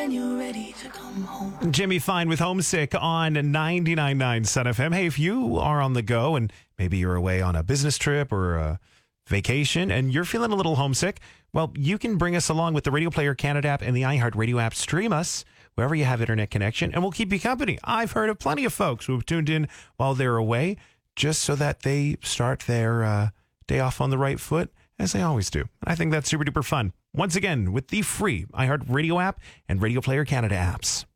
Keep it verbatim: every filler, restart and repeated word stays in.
when you're ready to come home. Jimmy Fine with Homesick on ninety-nine point nine Sun F M. Hey, if you are on the go and maybe you're away on a business trip or a vacation and you're feeling a little homesick, well, you can bring us along with the Radio Player Canada app and the iHeartRadio app. Stream us wherever you have internet connection, and we'll keep you company. I've heard of plenty of folks who have tuned in while they're away just so that they start their uh, day off on the right foot, as they always do. I think that's super duper fun. Once again, with the free iHeartRadio app and Radio Player Canada apps.